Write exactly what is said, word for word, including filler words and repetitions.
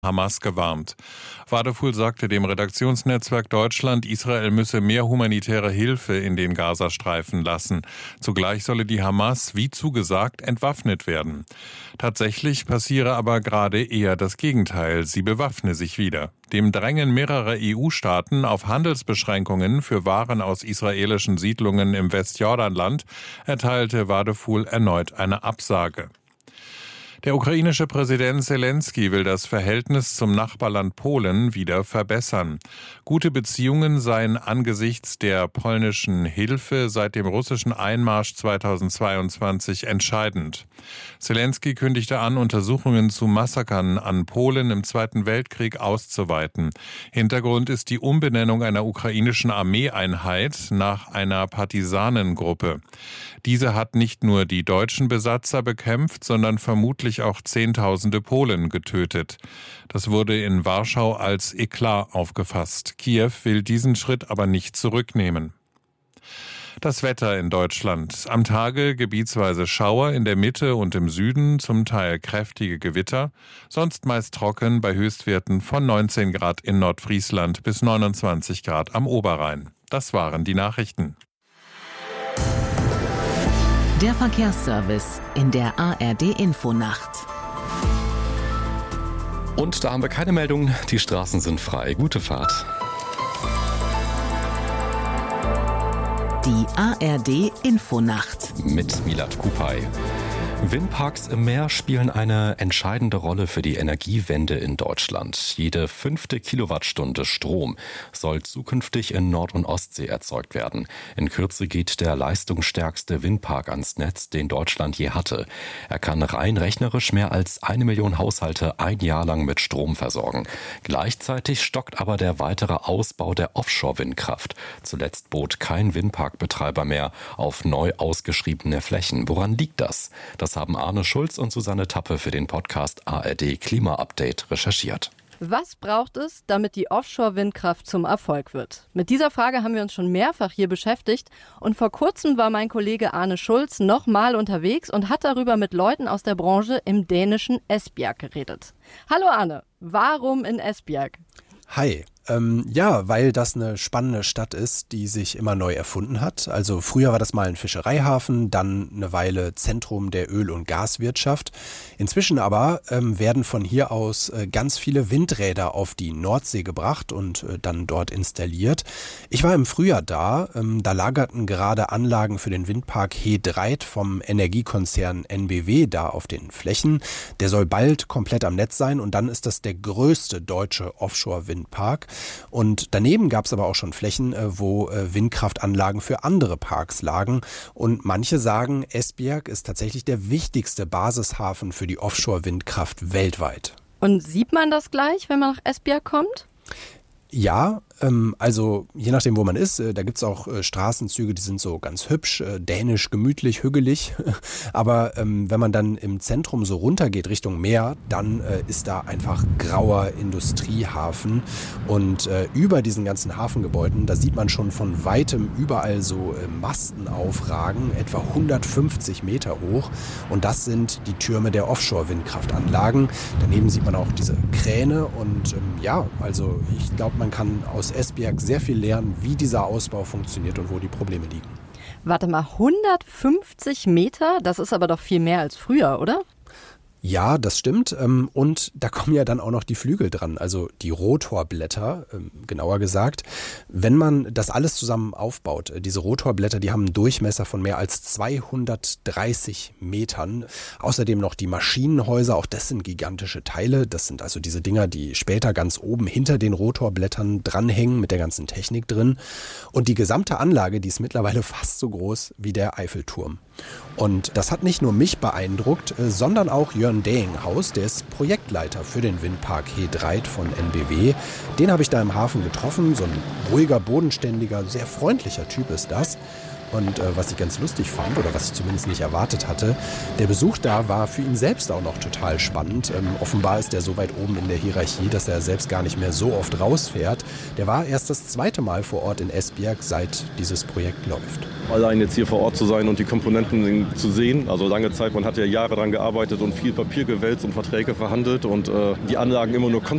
Hamas gewarnt. Wadefuhl sagte dem Redaktionsnetzwerk Deutschland, Israel müsse mehr humanitäre Hilfe in den Gazastreifen lassen. Zugleich solle die Hamas, wie zugesagt, entwaffnet werden. Tatsächlich passiere aber gerade eher das Gegenteil. Sie bewaffne sich wieder. Dem Drängen mehrerer E U-Staaten auf Handelsbeschränkungen für Waren aus israelischen Siedlungen im Westjordanland erteilte Wadefuhl erneut eine Absage. Der ukrainische Präsident Selenskyj will das Verhältnis zum Nachbarland Polen wieder verbessern. Gute Beziehungen seien angesichts der polnischen Hilfe seit dem russischen Einmarsch zweitausendzweiundzwanzig entscheidend. Selenskyj kündigte an, Untersuchungen zu Massakern an Polen im Zweiten Weltkrieg auszuweiten. Hintergrund ist die Umbenennung einer ukrainischen Armeeeinheit nach einer Partisanengruppe. Diese hat nicht nur die deutschen Besatzer bekämpft, sondern vermutlich auch Zehntausende Polen getötet. Das wurde in Warschau als Eklat aufgefasst. Kiew will diesen Schritt aber nicht zurücknehmen. Das Wetter in Deutschland. Am Tage gebietsweise Schauer in der Mitte und im Süden, zum Teil kräftige Gewitter. Sonst meist trocken bei Höchstwerten von neunzehn Grad in Nordfriesland bis neunundzwanzig Grad am Oberrhein. Das waren die Nachrichten. Der Verkehrsservice in der A R D-Infonacht. Und da haben wir keine Meldung, die Straßen sind frei. Gute Fahrt. Die A R D-Infonacht. Mit Milad Kupay. Windparks im Meer spielen eine entscheidende Rolle für die Energiewende in Deutschland. Jede fünfte Kilowattstunde Strom soll zukünftig in Nord- und Ostsee erzeugt werden. In Kürze geht der leistungsstärkste Windpark ans Netz, den Deutschland je hatte. Er kann rein rechnerisch mehr als eine Million Haushalte ein Jahr lang mit Strom versorgen. Gleichzeitig stockt aber der weitere Ausbau der Offshore-Windkraft. Zuletzt bot kein Windparkbetreiber mehr auf neu ausgeschriebene Flächen. Woran liegt das? Das haben Arne Schulz und Susanne Tappe für den Podcast A R D Klima Update recherchiert. Was braucht es, damit die Offshore-Windkraft zum Erfolg wird? Mit dieser Frage haben wir uns schon mehrfach hier beschäftigt und vor kurzem war mein Kollege Arne Schulz nochmal unterwegs und hat darüber mit Leuten aus der Branche im dänischen Esbjerg geredet. Hallo Arne, warum in Esbjerg? Hi. Ähm, ja, weil das eine spannende Stadt ist, die sich immer neu erfunden hat. Also früher war das mal ein Fischereihafen, dann eine Weile Zentrum der Öl- und Gaswirtschaft. Inzwischen aber ähm, werden von hier aus äh, ganz viele Windräder auf die Nordsee gebracht und äh, dann dort installiert. Ich war im Frühjahr da, ähm, da lagerten gerade Anlagen für den Windpark He Dreiht vom Energiekonzern N B W da auf den Flächen. Der soll bald komplett am Netz sein und dann ist das der größte deutsche Offshore-Windpark. Und daneben gab es aber auch schon Flächen, wo Windkraftanlagen für andere Parks lagen. Und manche sagen, Esbjerg ist tatsächlich der wichtigste Basishafen für die Offshore-Windkraft weltweit. Und sieht man das gleich, wenn man nach Esbjerg kommt? Ja, ähm, also je nachdem, wo man ist, äh, da gibt's auch äh, Straßenzüge, die sind so ganz hübsch, äh, dänisch, gemütlich, hügelig. Aber ähm, wenn man dann im Zentrum so runtergeht Richtung Meer, dann äh, ist da einfach grauer Industriehafen. Und äh, über diesen ganzen Hafengebäuden, da sieht man schon von weitem überall so äh, Masten aufragen, etwa hundertfünfzig Meter hoch. Und das sind die Türme der Offshore-Windkraftanlagen. Daneben sieht man auch diese Kräne und ähm, ja, also ich glaube, man kann aus Esbjerg sehr viel lernen, wie dieser Ausbau funktioniert und wo die Probleme liegen. Warte mal, hundertfünfzig Meter? Das ist aber doch viel mehr als früher, oder? Ja, das stimmt. Und da kommen ja dann auch noch die Flügel dran, also die Rotorblätter, genauer gesagt. Wenn man das alles zusammen aufbaut, diese Rotorblätter, die haben einen Durchmesser von mehr als zweihundertdreißig Metern. Außerdem noch die Maschinenhäuser, auch das sind gigantische Teile. Das sind also diese Dinger, die später ganz oben hinter den Rotorblättern dranhängen mit der ganzen Technik drin. Und die gesamte Anlage, die ist mittlerweile fast so groß wie der Eiffelturm. Und das hat nicht nur mich beeindruckt, sondern auch Jörn Dehinghaus, der ist Projektleiter für den Windpark He Dreiht von N B W. Den habe ich da im Hafen getroffen, so ein ruhiger, bodenständiger, sehr freundlicher Typ ist das. Und äh, was ich ganz lustig fand, oder was ich zumindest nicht erwartet hatte, der Besuch da war für ihn selbst auch noch total spannend. Ähm, offenbar ist er so weit oben in der Hierarchie, dass er selbst gar nicht mehr so oft rausfährt. Der war erst das zweite Mal vor Ort in Esbjerg, seit dieses Projekt läuft. Allein jetzt hier vor Ort zu sein und die Komponenten zu sehen, also lange Zeit, man hat ja Jahre daran gearbeitet und viel Papier gewälzt und Verträge verhandelt und äh, die Anlagen immer nur